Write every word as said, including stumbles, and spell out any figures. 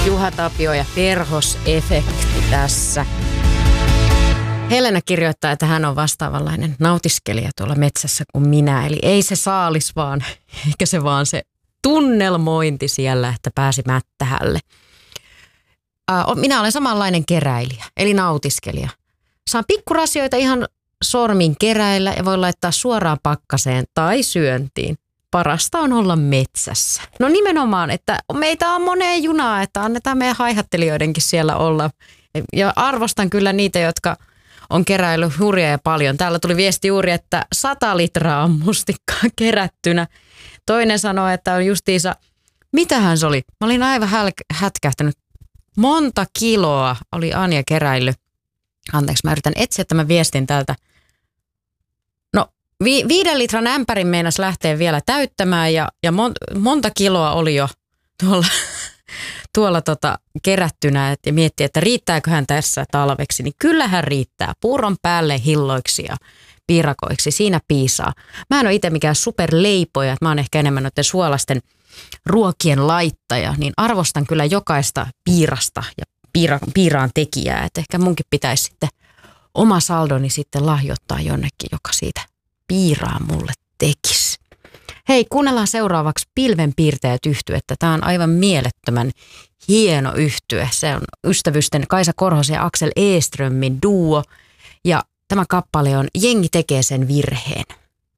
Juha Tapio ja perhosefekti tässä. Helena kirjoittaa, että hän on vastaavanlainen nautiskelija tuolla metsässä kuin minä. Eli ei se saalis vaan, eikä se vaan se tunnelmointi siellä, että pääsi mättähälle. Minä olen samanlainen keräilijä, eli nautiskelija. Saan pikkurasioita ihan sormin keräillä ja voi laittaa suoraan pakkaseen tai syöntiin. Parasta on olla metsässä. No nimenomaan, että meitä on moneen junaa, että annetaan meidän haihattelijoidenkin siellä olla. Ja arvostan kyllä niitä, jotka on keräillyt hurjaa ja paljon. Täällä tuli viesti juuri, että sata litraa on mustikkaa kerättynä. Toinen sanoi, että on justiinsa, mitähän se oli? Mä olin aivan häl- hätkähtänyt. Monta kiloa oli Anja keräillyt. Anteeksi, mä yritän etsiä tämän viestin täältä. No, vi- viiden litran ämpärin meinas lähtee vielä täyttämään ja, ja mon- monta kiloa oli jo tuolla, tuolla tota kerättynä. Et, ja miettii, että riittääköhän tässä talveksi. Niin kyllähän riittää. Puuron päälle hilloiksi ja piirakoiksi. Siinä piisaa. Mä en ole itse mikään superleipoja. Että mä oon ehkä enemmän noiden suolaisten ruokien laittaja. Niin arvostan kyllä jokaista piirasta ja piira, piiraan tekijää. Että ehkä munkin pitäisi sitten oma saldoni sitten lahjoittaa jonnekin, joka siitä piiraa mulle tekisi. Hei, kuunnellaan seuraavaksi Pilvenpiirtäjät -yhtyettä. Tämä on aivan mielettömän hieno yhtye. Se on ystävysten Kaisa Korhosen ja Axel Eströmin duo. Ja tämä kappale on Jengi tekee sen virheen.